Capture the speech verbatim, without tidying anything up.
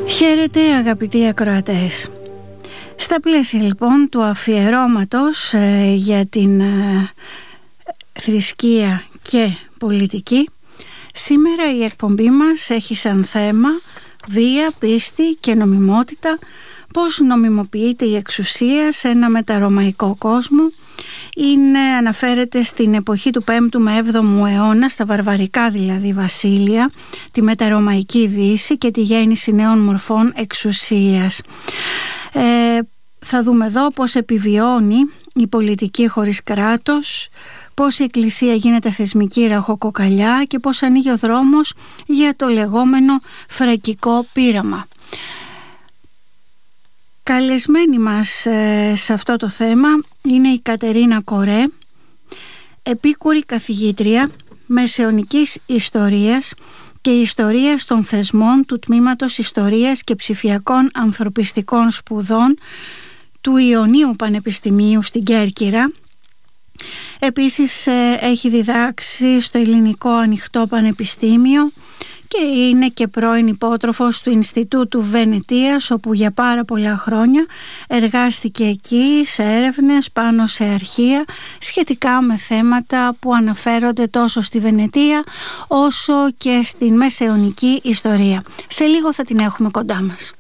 Χαίρετε αγαπητοί ακροατές. Στα πλαίσια λοιπόν του αφιερώματος ε, για την ε, θρησκεία και πολιτική, σήμερα η εκπομπή μας έχει σαν θέμα βία, πίστη και νομιμότητα, πώς νομιμοποιείται η εξουσία σε ένα μεταρωμαϊκό κόσμο. Είναι, αναφέρεται στην εποχή του πέμπτου με έβδομου αιώνα, στα βαρβαρικά δηλαδή βασίλεια, τη μεταρωμαϊκή Δύση και τη γέννηση νέων μορφών εξουσίας. Ε, θα δούμε εδώ πώς επιβιώνει η πολιτική χωρίς κράτος, πώς η Εκκλησία γίνεται θεσμική ραχοκοκαλιά και πώς ανοίγει ο δρόμος για το λεγόμενο φρακικό πείραμα. Καλεσμένη μας ε, σε αυτό το θέμα είναι η Κατερίνα Κορέ, επίκουρη καθηγήτρια μεσαιωνικής ιστορίας και ιστορίας των θεσμών του Τμήματος Ιστορίας και Ψηφιακών Ανθρωπιστικών Σπουδών του Ιωνίου Πανεπιστημίου στην Κέρκυρα. Επίσης ε, έχει διδάξει στο Ελληνικό Ανοιχτό Πανεπιστήμιο και είναι και πρώην υπότροφος του Ινστιτούτου Βενετίας, όπου για πάρα πολλά χρόνια εργάστηκε εκεί σε έρευνες πάνω σε αρχεία σχετικά με θέματα που αναφέρονται τόσο στη Βενετία όσο και στην μεσαιωνική ιστορία. Σε λίγο θα την έχουμε κοντά μας.